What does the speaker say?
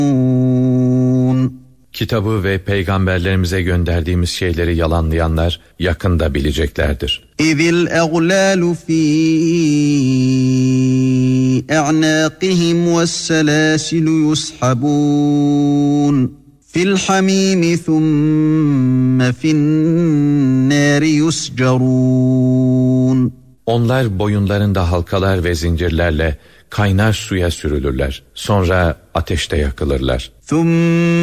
Kitabı ve peygamberlerimize gönderdiğimiz şeyleri yalanlayanlar yakında bileceklerdir. İzil eğlalu fî e'nâqihim vesselâsilu yushabûn fil hamîmi thumme finnâri yuscarûn. Onlar boyunlarında halkalar ve zincirlerle kaynar suya sürülürler. Sonra ateşte yakılırlar.